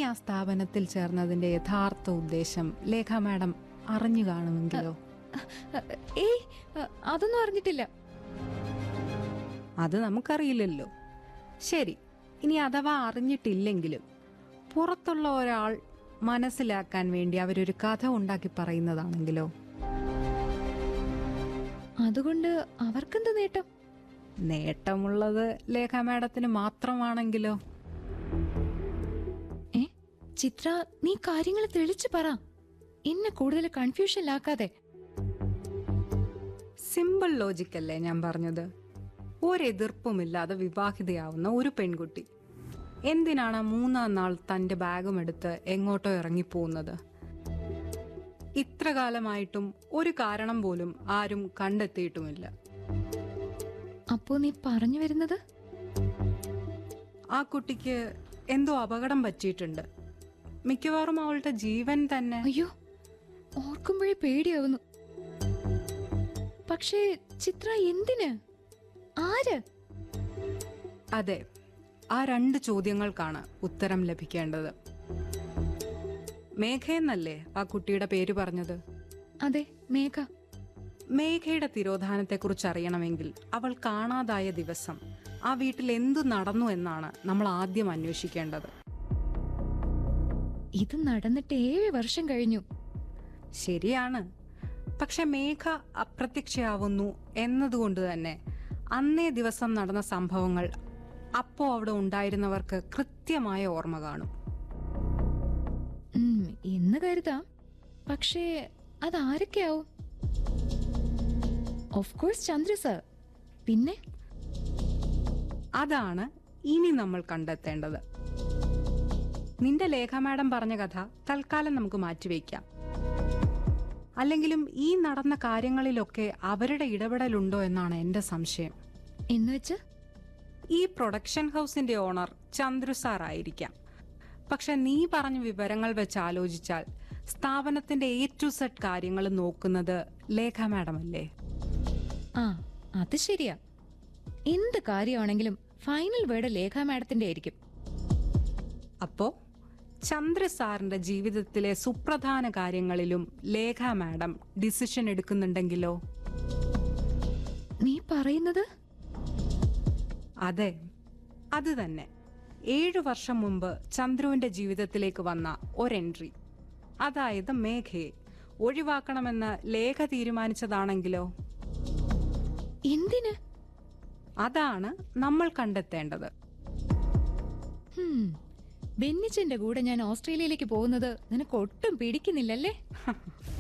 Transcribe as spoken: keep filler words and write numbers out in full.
ആ സ്ഥാപനത്തിൽ ചേർന്നതിന്റെ യഥാർത്ഥ ഉദ്ദേശം ലേഖ മാഡം അറിഞ്ഞു കാണുമെങ്കിലോ? ഏയ്, അതൊന്നും അറിഞ്ഞിട്ടില്ല. അത് നമുക്കറിയില്ലല്ലോ. ശരി, ഇനി അഥവാ അറിഞ്ഞിട്ടില്ലെങ്കിലും പുറത്തുള്ള ഒരാൾ മനസ്സിലാക്കാൻ വേണ്ടി അവരൊരു കഥ ഉണ്ടാക്കി പറയുന്നതാണെങ്കിലോ? അതുകൊണ്ട് അവർക്കെന്ത് നേട്ടം? നേട്ടമുള്ളത് ലേഖ മാഡത്തിന് മാത്രമാണെങ്കിലോ? ഏ ചിത്ര, നീ കാര്യങ്ങൾ തെളിച്ചു പറ, എന്നെ കൂടുതൽ കൺഫ്യൂഷനിലാക്കാതെ. സിമ്പിൾ ലോജിക്കല്ലേ ഞാൻ പറഞ്ഞത്. ഒരെതിർപ്പുമില്ലാതെ വിവാഹിതയാവുന്ന ഒരു പെൺകുട്ടി എന്തിനാണ് മൂന്നാം നാൾ തന്റെ ബാഗും എടുത്ത് എങ്ങോട്ടോ ഇറങ്ങിപ്പോകുന്നത്? ഇത്ര കാലമായിട്ടും ഒരു കാരണം പോലും ആരും കണ്ടെത്തിയിട്ടുമില്ല. അപ്പോ നീ പറഞ്ഞു വരുന്നത് ആ കുട്ടിക്ക് എന്തോ അപകടം പറ്റിയിട്ടുണ്ട്. മിക്കവാറും അവളുടെ ജീവൻ തന്നെ. അയ്യോ, ഓർക്കുമ്പോഴേ പേടിയാവുന്നു. പക്ഷേ ചിത്ര, എന്തിന്? ആര്? അതെ, ആ രണ്ട് ചോദ്യങ്ങൾക്കാണ് ഉത്തരം ലഭിക്കേണ്ടത്. മേഘയെന്നല്ലേ ആ കുട്ടിയുടെ പേര് പറഞ്ഞത്? അതെ, മേഘ. മേഘയുടെ തിരോധാനത്തെക്കുറിച്ച് അറിയണമെങ്കിൽ അവൾ കാണാതായ ദിവസം ആ വീട്ടിൽ എന്തു നടന്നു എന്നാണ് നമ്മൾ ആദ്യം അന്വേഷിക്കേണ്ടത്. ഇത് നടന്നിട്ട് ഏഴ് വർഷം കഴിഞ്ഞു. ശരിയാണ്. പക്ഷെ മേഘ അപ്രത്യക്ഷയാവുന്നു എന്നതുകൊണ്ട് തന്നെ അന്നേ ദിവസം നടന്ന സംഭവങ്ങൾ അപ്പോ അവിടെ ഉണ്ടായിരുന്നവർക്ക് കൃത്യമായ ഓർമ്മ കാണും എന്ന് കരുതാം. പക്ഷേ അതാരൊക്കെയാവും? Of course Chandra sir. പിന്നെ അതാണ് ഇനി നമ്മൾ കണ്ടെത്തേണ്ടത്. നിന്റെ ലേഖ മാഡം പറഞ്ഞ കഥ തൽക്കാലം നമുക്ക് മാറ്റിവെക്കാം. അല്ലെങ്കിലും ഈ നടന്ന കാര്യങ്ങളിലൊക്കെ അവരുടെ ഇടപെടലുണ്ടോ എന്നാണ് എന്റെ സംശയം. എന്നുവെച്ച് ഈ പ്രൊഡക്ഷൻ ഹൗസിന്റെ ഓണർ ചന്ദ്രു സാർ ആയിരിക്കാം. പക്ഷെ നീ പറഞ്ഞ വിവരങ്ങൾ വെച്ച് ആലോചിച്ചാൽ സ്ഥാപനത്തിന്റെ എ ടു സെഡ് കാര്യങ്ങൾ നോക്കുന്നത് ലേഖ മാഡം അല്ലേ? ആ, അത് ശരിയാ. എന്ത് കാര്യമാണെങ്കിലും ഫൈനൽ വേർഡ് ലേഖ മാഡത്തിന്റെ ആയിരിക്കും. അപ്പോ ചന്ദ്ര സാറിന്റെ ജീവിതത്തിലെ സുപ്രധാന കാര്യങ്ങളിലും ലേഖ മാഡം ഡിസിഷൻ എടുക്കുന്നുണ്ടെങ്കിലോ? നീ പറയുന്നത്? അതെ, അത് തന്നെ. ഏഴു വർഷം മുമ്പ് ചന്ദ്രുവിന്റെ ജീവിതത്തിലേക്ക് വന്ന ഒരെൻട്രി, അതായത് മേഘയെ ഒഴിവാക്കണമെന്ന് ലേഖ തീരുമാനിച്ചതാണെങ്കിലോ? എന്തിന്? അതാണ് നമ്മൾ കണ്ടെത്തേണ്ടത്. ബെന്നിച്ചന്റെ കൂടെ ഞാൻ ഓസ്ട്രേലിയയിലേക്ക് പോകുന്നത് നിനക്ക് ഒട്ടും പിടിക്കുന്നില്ലല്ലേ?